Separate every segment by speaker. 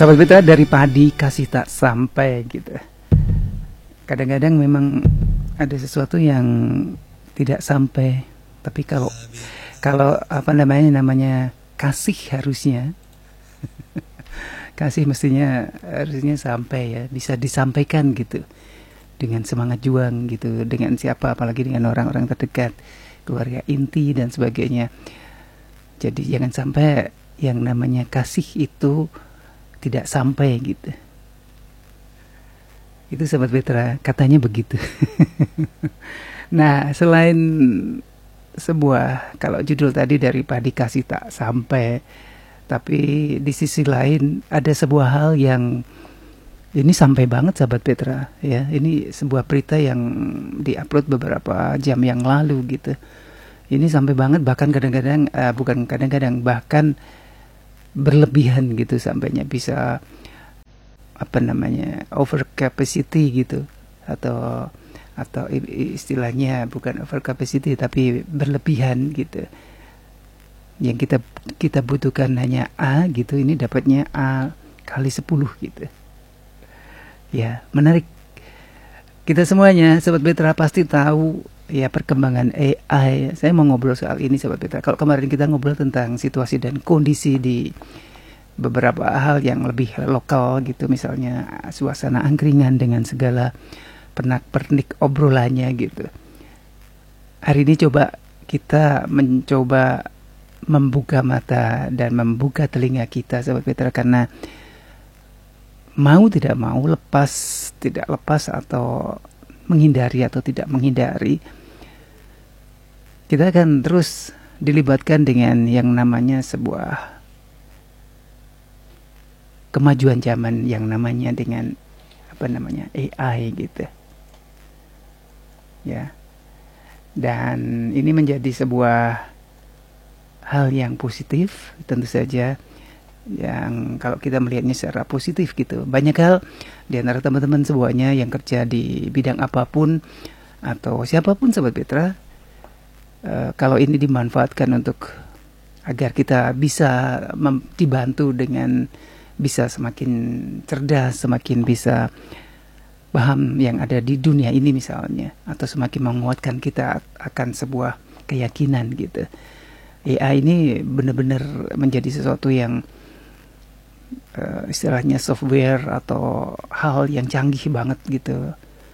Speaker 1: Sahabat Mitra, dari padi kasih tak sampai gitu. Kadang-kadang memang ada sesuatu yang tidak sampai. Tapi kalau apa namanya kasih harusnya kasih mestinya harusnya sampai ya, bisa disampaikan gitu dengan semangat juang gitu, dengan siapa, apalagi dengan orang-orang terdekat, keluarga inti dan sebagainya. Jadi jangan sampai yang namanya kasih itu tidak sampai gitu. Itu Sobat Petra, katanya begitu. Nah, selain sebuah, kalau judul tadi dari padi kasih tak sampai, tapi di sisi lain ada sebuah hal yang ini sampai banget Sobat Petra ya. Ini sebuah berita yang diupload beberapa jam yang lalu gitu. Ini sampai banget, bahkan kadang-kadang bukan kadang-kadang, bahkan berlebihan gitu, sampainya bisa apa namanya over capacity gitu, atau istilahnya bukan over capacity tapi berlebihan gitu. Yang kita butuhkan hanya A gitu, ini dapatnya A kali 10 gitu. Ya, menarik. Kita semuanya Sobat Petra pasti tahu ya perkembangan AI. Saya mau ngobrol soal ini Sobat Petra. Kalau kemarin kita ngobrol tentang situasi dan kondisi di beberapa hal yang lebih lokal gitu, misalnya suasana angkringan dengan segala pernak-pernik obrolannya gitu. Hari ini coba kita mencoba membuka mata dan membuka telinga kita Sobat Petra, karena mau tidak mau, lepas tidak lepas, atau menghindari atau tidak menghindari, kita akan terus dilibatkan dengan yang namanya sebuah kemajuan zaman yang namanya dengan apa namanya AI gitu ya. Dan ini menjadi sebuah hal yang positif tentu saja, yang kalau kita melihatnya secara positif gitu. Banyak hal di antara teman-teman semuanya yang kerja di bidang apapun atau siapapun Sobat Petra, kalau ini dimanfaatkan untuk agar kita bisa dibantu dengan bisa semakin cerdas, semakin bisa paham yang ada di dunia ini misalnya, atau semakin menguatkan kita akan sebuah keyakinan gitu. AI ini benar-benar menjadi sesuatu yang istilahnya software atau hal yang canggih banget gitu.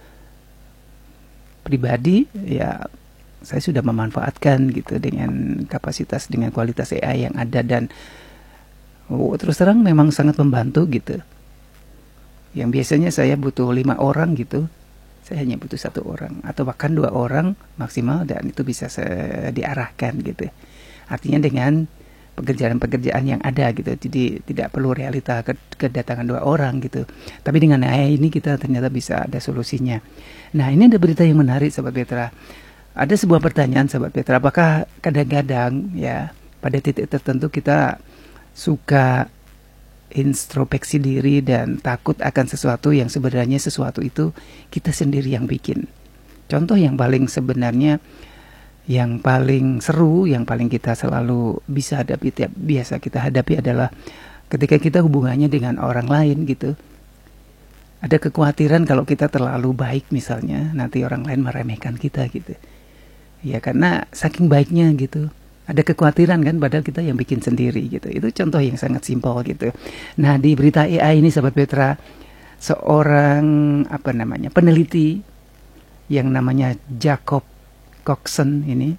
Speaker 1: Pribadi ya saya sudah memanfaatkan gitu dengan kapasitas, dengan kualitas AI yang ada, dan terus terang memang sangat membantu gitu. Yang biasanya saya butuh 5 orang gitu, saya hanya butuh 1 orang atau bahkan 2 orang maksimal, dan itu bisa diarahkan gitu. Artinya dengan pekerjaan-pekerjaan yang ada gitu, jadi tidak perlu realita kedatangan 2 orang gitu. Tapi dengan AI ini kita ternyata bisa ada solusinya. Nah, ini ada berita yang menarik Sobat Petra. Ada sebuah pertanyaan Sobat Petra, apakah kadang-kadang ya pada titik tertentu kita suka introspeksi diri dan takut akan sesuatu yang sebenarnya sesuatu itu kita sendiri yang bikin. Contoh yang paling sebenarnya, yang paling seru, yang paling kita selalu bisa hadapi, biasa kita hadapi adalah ketika kita hubungannya dengan orang lain gitu. Ada kekhawatiran kalau kita terlalu baik misalnya, nanti orang lain meremehkan kita gitu. Ya karena saking baiknya gitu. Ada kekhawatiran kan, padahal kita yang bikin sendiri gitu. Itu contoh yang sangat simpel gitu. Nah, di berita AI ini Sobat Petra, seorang apa namanya peneliti yang namanya Jacob Coxon ini,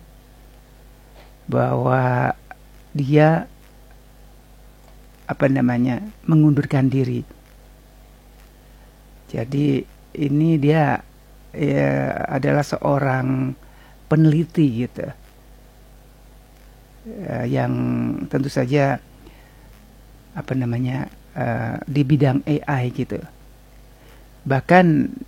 Speaker 1: bahwa dia apa namanya mengundurkan diri. Jadi ini dia ya, adalah seorang peneliti gitu, yang tentu saja apa namanya di bidang AI gitu. Bahkan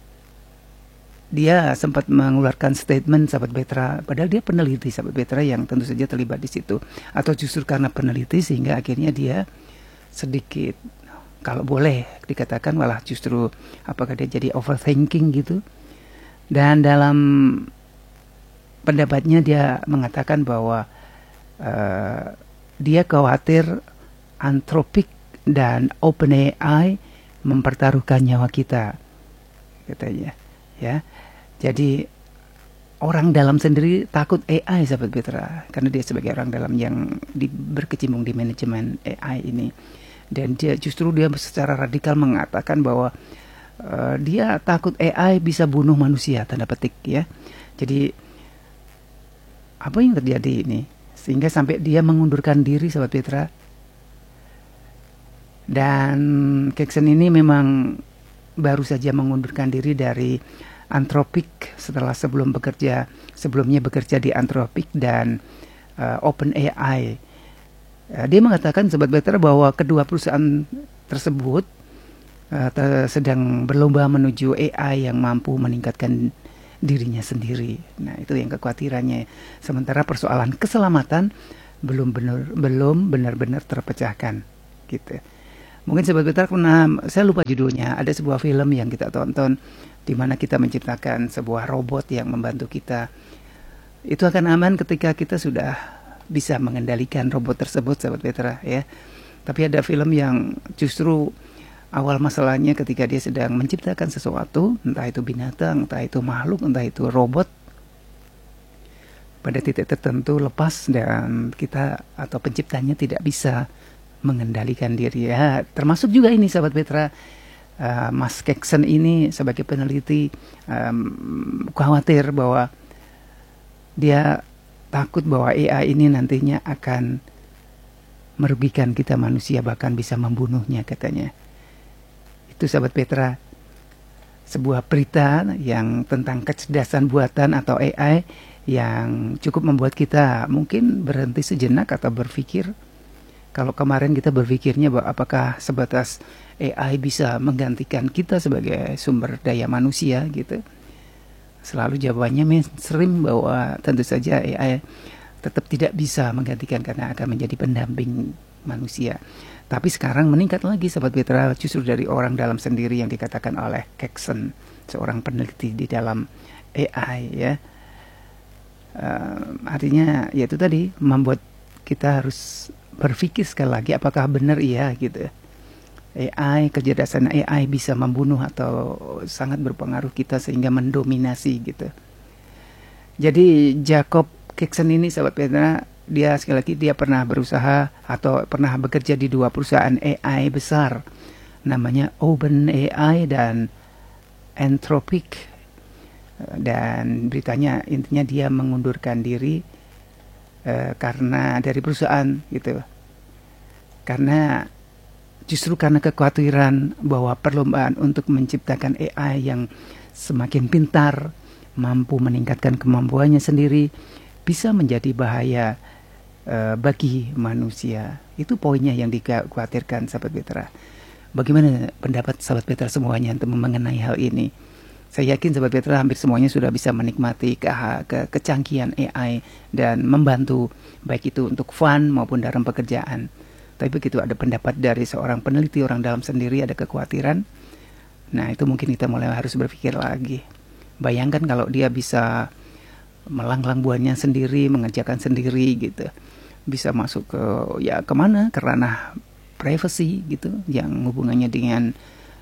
Speaker 1: dia sempat mengeluarkan statement Sahabat Petra, padahal dia peneliti Sahabat Petra yang tentu saja terlibat di situ, atau justru karena peneliti sehingga akhirnya dia sedikit, kalau boleh dikatakan, malah justru apakah dia jadi overthinking gitu. Dan dalam pendapatnya dia mengatakan bahwa dia khawatir dan OpenAI mempertaruhkan nyawa kita, katanya. Ya, jadi orang dalam sendiri takut AI, sahabat Petra, karena dia sebagai orang dalam yang berkecimpung di manajemen AI ini, dan dia secara radikal mengatakan bahwa dia takut AI bisa bunuh manusia, tanda petik ya. Jadi apa yang terjadi ini sehingga sampai dia mengundurkan diri, sahabat Petra. Dan Keksen ini memang baru saja mengundurkan diri dari Anthropic setelah sebelumnya bekerja di Anthropic dan OpenAI. Dia mengatakan, sobat Petra, bahwa kedua perusahaan tersebut sedang berlomba menuju AI yang mampu meningkatkan dirinya sendiri. Nah, itu yang kekhawatirannya. Sementara persoalan keselamatan belum benar-benar terpecahkan, gitu. Mungkin sobat Petra saya lupa judulnya, ada sebuah film yang kita tonton di mana kita menciptakan sebuah robot yang membantu kita. Itu akan aman ketika kita sudah bisa mengendalikan robot tersebut, sahabat Petra, ya. Tapi ada film yang justru awal masalahnya ketika dia sedang menciptakan sesuatu, entah itu binatang, entah itu makhluk, entah itu robot, pada titik tertentu lepas dan kita atau penciptanya tidak bisa mengendalikan diri, ya. Termasuk juga ini, sahabat Petra, Mas Keksen ini sebagai peneliti khawatir bahwa dia takut bahwa AI ini nantinya akan merugikan kita manusia, bahkan bisa membunuhnya, katanya. Itu, sahabat Petra, sebuah berita yang tentang kecerdasan buatan atau AI yang cukup membuat kita mungkin berhenti sejenak atau berpikir. Kalau kemarin kita berpikirnya bahwa apakah sebatas AI bisa menggantikan kita sebagai sumber daya manusia, gitu. Selalu jawabannya mainstream bahwa tentu saja AI tetap tidak bisa menggantikan karena akan menjadi pendamping manusia. Tapi sekarang meningkat lagi, sahabat Petra, justru dari orang dalam sendiri yang dikatakan oleh Keksen, seorang peneliti di dalam AI, ya. Artinya yaitu tadi membuat kita harus berpikir sekali lagi apakah benar gitu. Kecerdasan AI bisa membunuh atau sangat berpengaruh kita sehingga mendominasi, gitu. Jadi Jacob Keksen ini, sahabat Petra, dia sekali lagi dia pernah berusaha atau pernah bekerja di dua perusahaan AI besar, namanya OpenAI dan Anthropic. Dan beritanya intinya dia mengundurkan diri karena dari perusahaan, gitu. Karena kekhawatiran bahwa perlombaan untuk menciptakan AI yang semakin pintar, mampu meningkatkan kemampuannya sendiri, bisa menjadi bahaya bagi manusia. Itu poinnya yang dikhawatirkan, sahabat Petra. Bagaimana pendapat sahabat Petra semuanya untuk mengenai hal ini? Saya yakin sahabat Petra hampir semuanya sudah bisa menikmati kecanggihan AI dan membantu baik itu untuk fun maupun dalam pekerjaan. Tapi begitu ada pendapat dari seorang peneliti, orang dalam sendiri, ada kekhawatiran. Nah, itu mungkin kita mulai harus berpikir lagi. Bayangkan kalau dia bisa melanglang buahnya sendiri, mengerjakan sendiri, gitu. Bisa masuk ke kemana? Ke ranah privacy, gitu, yang hubungannya dengan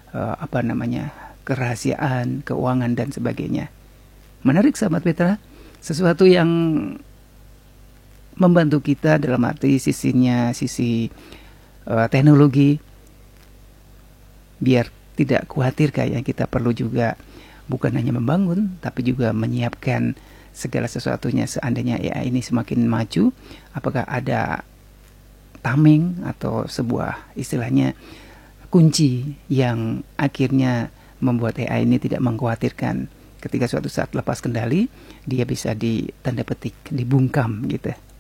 Speaker 1: kerahasiaan, keuangan dan sebagainya. Menarik, sahabat Petra, sesuatu yang membantu kita dalam arti sisi teknologi, biar tidak khawatir kayak kita perlu juga bukan hanya membangun tapi juga menyiapkan segala sesuatunya seandainya AI ini semakin maju. Apakah ada tameng atau sebuah istilahnya kunci yang akhirnya membuat AI ini tidak mengkhawatirkan ketika suatu saat lepas kendali dia bisa tanda petik dibungkam, gitu.